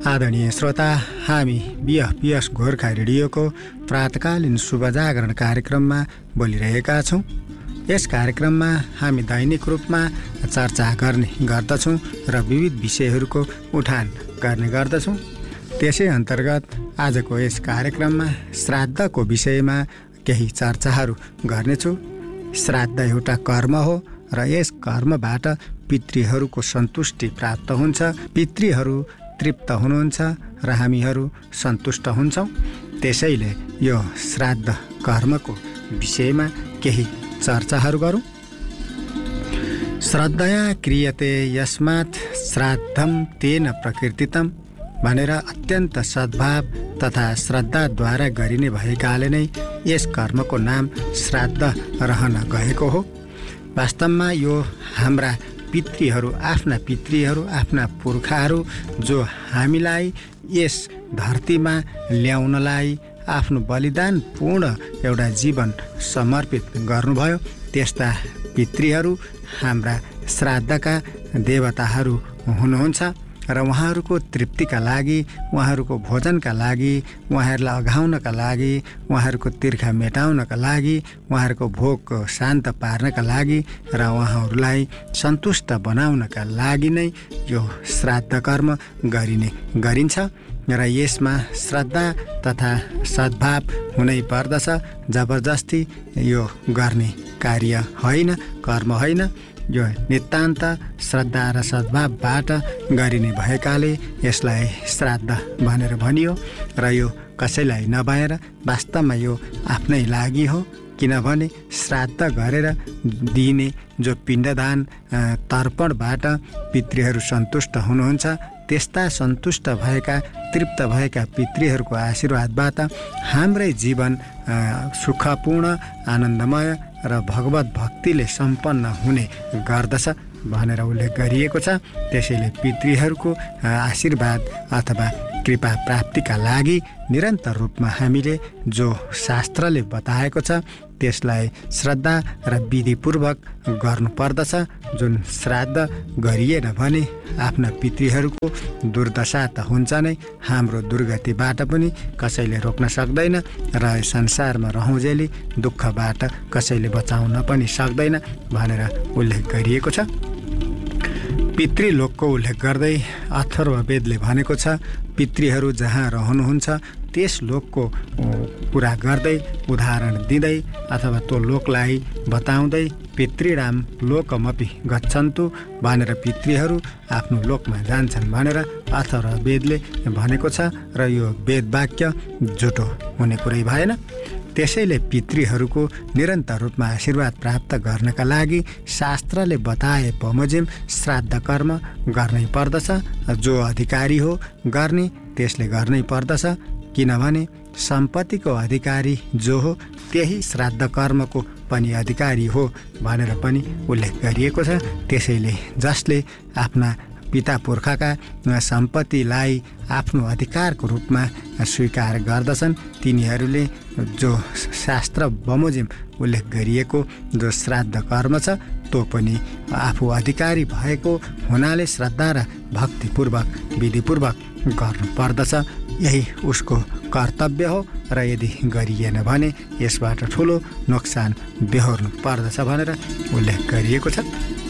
आदरणीय श्रोता, हामी बिएफपिएस गोर्खा रेडियोको प्रातकालीन शुभ जागरण कार्यक्रममा बोलिरहेका छौँ। यस कार्यक्रममा हामी दैनिक रूपमा चर्चा गर्ने गर्दछौँ र विविध विषयहरूको उठान गर्ने गर्दछौँ। त्यसै अन्तर्गत आजको यस कार्यक्रममा श्राद्धको विषयमा केही चर्चाहरू गर्नेछु। श्राद्ध एउटा कर्म हो र यस कर्मबाट पितृहरूको सन्तुष्टि प्राप्त हुन्छ, पितृहरू तृप्त हुनुहुन्छ र हामीहरू सन्तुष्ट हुन्छौँ। त्यसैले यो श्राद्ध कर्मको विषयमा केही चर्चाहरू गरौँ। श्रद्धया क्रियते यस्मात् श्राद्धं तेन प्रकृतितम भनेर अत्यन्त सद्भाव तथा श्रद्धाद्वारा गरिने भएकाले नै यस कर्मको नाम श्राद्ध रहन गएको हो। वास्तवमा यो हाम्रा पितृहरू, आफ्ना पुर्खाहरू जो हामीलाई यस धरतीमा ल्याउनलाई आफ्नो बलिदानपूर्ण एउटा जीवन समर्पित गर्नुभयो, त्यस्ता पितृहरू हाम्रा श्राद्धका देवताहरू हुनुहुन्छ र उहाँहरूको तृप्तिका लागि, उहाँहरूको भोजनका लागि, उहाँहरूलाई अघाउनका लागि, उहाँहरूको तिर्खा मेटाउनका लागि, उहाँहरूको भोक शान्त पार्नका लागि र उहाँहरूलाई सन्तुष्ट बनाउनका लागि नै यो श्राद्ध कर्म गरिन्छ र यसमा श्रद्धा तथा सद्भाव हुनै पर्दछ। जबरजस्ती यो गर्ने कार्य होइन, कर्म होइन। यो नितान्त श्रद्धा र सद्भावबाट गरिने भएकाले यसलाई श्राद्ध भनेर भनियो र यो कसैलाई नभएर वास्तवमा यो आफ्नै लागि हो। किनभने श्राद्ध गरेर दिने जो पिण्डदान तर्पणबाट पितृहरू सन्तुष्ट हुनुहुन्छ, त्यस्ता सन्तुष्ट भएका, तृप्त भएका पितृहरूको आशीर्वादबाट हाम्रै जीवन सुखपूर्ण, आनन्दमय र भगवत भक्तिले सम्पन्न हुने गर्दछ भनेर उल्लेख गरिएको छ। त्यसैले पितृहरूको आशीर्वाद अथवा कृपा प्राप्तिका लागि निरन्तर रूपमा हामीले जो शास्त्रले बताएको छ त्यसलाई श्रद्धा र विधिपूर्वक गर्नुपर्दछ। जुन श्राद्ध गरिएन भने आफ्ना पितृहरूको दुर्दशा त हुन्छ नै, हाम्रो दुर्गतिबाट पनि कसैले रोक्न सक्दैन र संसारमा रहँजेली दुःखबाट कसैले बचाउन पनि सक्दैन भनेर उल्लेख गरिएको छ। पितृलोकको उल्लेख गर्दै अथर्ववेदले भनेको छ, पितृहरू जहाँ रहनुहुन्छ त्यस लोकको कुरा गर्दै, उदाहरण दिँदै अथवा त्यो लोकलाई बताउँदै पितृणाम लोकमपि गच्छन्तु भनेर पितृहरू आफ्नो लोकमा जान्छन् भनेर अथर्ववेदले भनेको छ र यो वेद वाक्य झुटो हुने कुरै भएन। त्यसैले पितृहरूको निरन्तर रूपमा आशीर्वाद प्राप्त गर्नका लागि शास्त्रले बताए बमोजिम श्राद्ध कर्म गर्नै पर्दछ। जो अधिकारी हो गर्ने त्यसले गर्नै पर्दछ। किनभने सम्पत्तिको अधिकारी जो हो त्यही श्राद्ध कर्मको पनि अधिकारी हो भनेर पनि उल्लेख गरिएको छ। त्यसैले जसले आफ्ना पिता पुर्खाका सम्पत्तिलाई आफ्नो अधिकारको रूपमा स्वीकार गर्दछन् तिनीहरूले जो शास्त्र बमोजिम उल्लेख गरिएको जो श्राद्ध कर्म छ त्यो पनि आफू अधिकारी भएको हुनाले श्रद्धा र भक्तिपूर्वक विधिपूर्वक गर्नुपर्दछ। यही उसको कर्तव्य हो र यदि गरिएन भने यसबाट ठुलो नोक्सान बेहोर्नु पर्दछ भनेर उल्लेख गरिएको छ।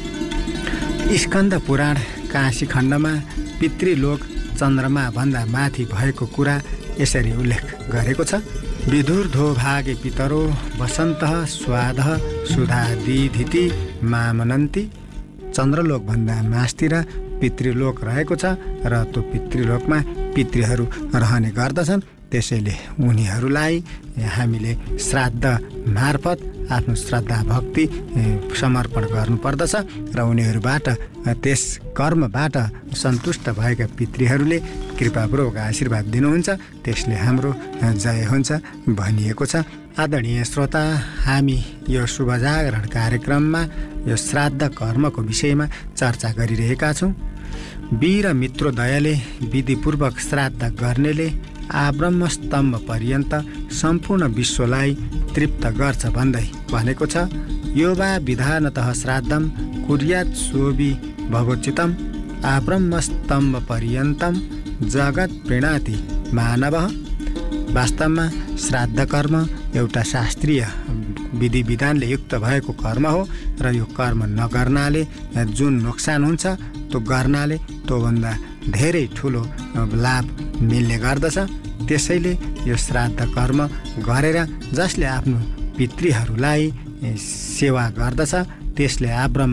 स्कन्द पुराण काशी खण्डमा पितृलोक चन्द्रमा भन्दा माथि भएको कुरा यसरी उल्लेख गरेको छ। विधुर्धो भागे पितरो वसन्तः स्वादः सुधादिधिति मामनन्ति। चन्द्रलोक भन्दा मास्तिर पितृलोक रहेको छ र त्यो पितृलोकमा पितृहरू रहने गर्दछन्। त्यसैले उनीहरूलाई हामीले श्राद्ध मार्फत आफ्नो श्रद्धा भक्ति समर्पण गर्नुपर्दछ र उनीहरूबाट त्यस कर्मबाट सन्तुष्ट भएका पितृहरूले कृपापूर्वक आशीर्वाद दिनुहुन्छ। त्यसले हाम्रो जय हुन्छ भनिएको छ। आदरणीय श्रोता, हामी यो शुभ जागरण कार्यक्रममा यो श्राद्ध कर्मको विषयमा चर्चा गरिरहेका छौँ। वीर मित्रोदयले विधिपूर्वक श्राद्ध गर्नेले आब्रह्मस्तम्भ पर्यन्त सम्पूर्ण विश्वलाई तृप्त गर्छ भन्दै भनेको छ। यो वा विधानतः श्राद्धम कुर्यात् सोऽपि भगोचितम आब्रह्मस्तम्भ पर्यन्तम जगत प्रीणाति मानवः। वास्तवमा श्राद्ध कर्म एउटा शास्त्रीय विधि विधानले युक्त भएको कर्म हो र यो कर्म नगर्नाले जुन नोक्सान हुन्छ त्यो गर्नाले त्योभन्दा धेरै ठुलो लाभ मिल्ने गर्दछ। त्यसैले यो श्राद्ध कर्म गरेर जसले आफ्नो पितृहरूलाई सेवा गर्दछ त्यसले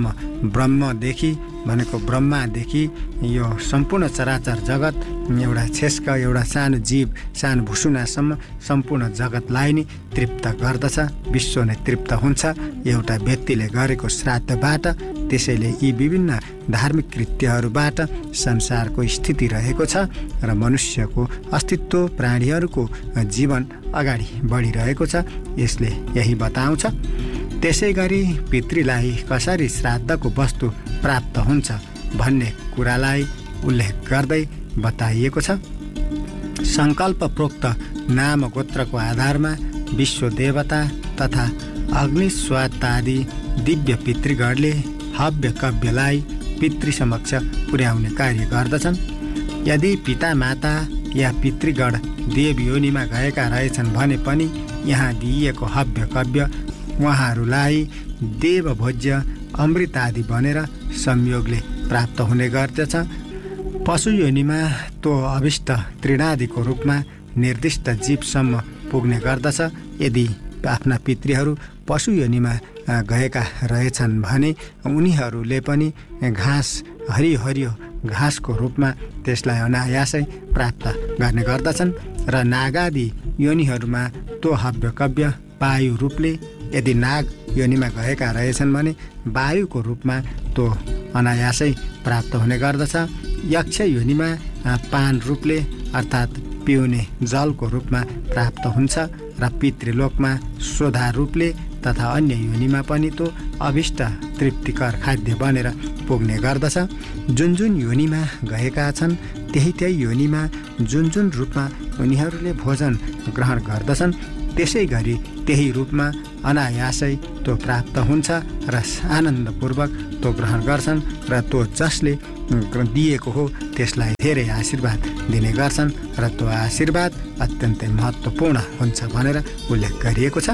ब्रह्मदेखि भनेको ब्रह्मादेखि यो सम्पूर्ण चराचर जगत एउटा छेस्क एउटा सानो जीव सानो भुसुनासम्म सम्पूर्ण जगतलाई नै तृप्त गर्दछ। विश्व नै तृप्त हुन्छ एउटा व्यक्तिले गरेको श्राद्धबाट। त्यसैले यी विभिन्न धार्मिक कृत्यहरूबाट संसारको स्थिति रहेको छ र मनुष्यको अस्तित्व प्राणीहरूको जीवन अगाडि बढिरहेको छ। यसले यही बताउँछ। त्यसै गरी पितृलाई कसरी श्राद्धको वस्तु प्राप्त हुन्छ भन्ने कुरालाई उल्लेख गर्दै बताइएको छ। सङ्कल्प प्रोक्त नाम गोत्रको आधारमा विश्व देवता तथा अग्निस्वात आदि दिव्य पितृगणले हव्य कव्यलाई पितृ समक्ष पुर्याउने कार्य गर्दछन्। यदि पिता माता या पितृगण देव योनिमा गएका रहेछन् भने पनि यहाँ दिइएको हव्य कव्य उहाँहरूलाई देवभोज्य अमृत आदि बनेर संयोगले प्राप्त हुने गर्दछ। पशु योनिमा त्यो अभिष्ट तृणादिको रूपमा निर्दिष्ट जीवसम्म पुग्ने गर्दछ। यदि आफ्ना पितृहरू पशु योनिमा गएका रहेछन् भने उनीहरूले पनि घाँस हरियो घाँसको रूपमा त्यसलाई अनायासै प्राप्त गर्ने गर्दछन् र नागादि योनिहरूमा त्यो हव्य कव्य वायु रूपले यदि नाग योनिमा गएका रहेछन् भने वायुको रूपमा त्यो अनायासै प्राप्त हुने गर्दछ। यक्ष योनिमा पान रूपले अर्थात् पिउने जलको रूपमा प्राप्त हुन्छ र पितृलोकमा सोधा रूपले तथा अन्य योनिमा पनि त्यो अभिष्ट तृप्तिकर खाद्य बनेर पुग्ने गर्दछ। जुन योनिमा गएका छन् त्यही योनिमा जुन रूपमा उनीहरूले भोजन ग्रहण गर्दछन् त्यसै गरी त्यही रूपमा अनायासै त्यो प्राप्त हुन्छ र आनन्दपूर्वक त्यो ग्रहण गर्छन् र त्यो जसले दिएको हो त्यसलाई धेरै आशीर्वाद दिने गर्छन् र त्यो आशीर्वाद अत्यन्तै महत्त्वपूर्ण हुन्छ भनेर उल्लेख गरिएको छ।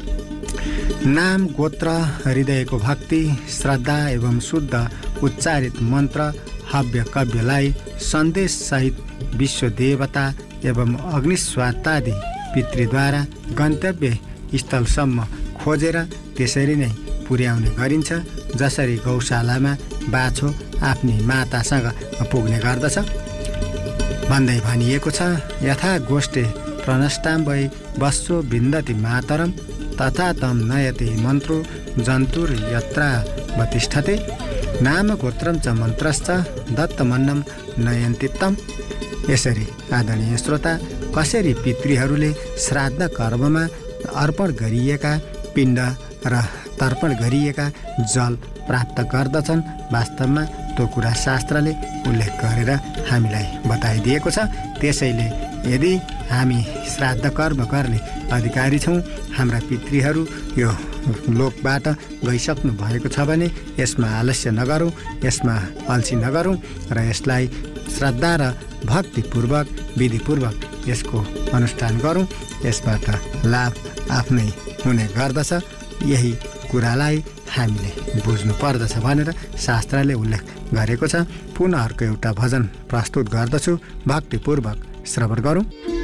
नाम गोत्र हृदयको भक्ति श्रद्धा एवं शुद्ध उच्चारित मन्त्र हव्य कव्यलाई सन्देशसहित विश्व देवता एवं अग्निस्वातादि पितृद्वारा गन्तव्य स्थलसम्म खोजेर त्यसरी नै पुर्याउने गरिन्छ। जसरी गौशालामा बाछो आफ्नी मातासँग पुग्ने गर्दछ भन्दै भनिएको छ। यथा गोष्ठे प्रनष्टाम्बै वत्सो विन्दति मातरम तथा तम नयते मन्त्रो जन्तुर यत्रा वतिष्ठते नाम गोत्रम च मन्त्रश्च दत्तमन्नम नयन्ति तम। यसरी आदरणीय श्रोता कसरी पितृहरूले श्राद्ध कर्ममा अर्पण गरिएका पिण्ड र तर्पण गरिएका जल प्राप्त गर्दछन् वास्तवमा त्यो कुरा शास्त्रले उल्लेख गरेर हामीलाई बताइदिएको छ। त्यसैले यदि हामी श्राद्ध कर्म गर्ने अधिकारी छौँ हाम्रा पितृहरू यो लोकबाट गइसक्नु भएको छ भने यसमा आलस्य नगरौँ यसमा अल्छी नगरौँ र यसलाई श्रद्धा र भक्तिपूर्वक विधिपूर्वक यसको अनुष्ठान गरौँ। यसबाट लाभ आफ्नै हुने गर्दछ। यही कुरालाई हामीले बुझ्नु पर्दछ भनेर शास्त्रले उल्लेख गरेको छ। पुनः अर्को एउटा भजन प्रस्तुत गर्दछु भक्तिपूर्वक श्रवण गरौँ।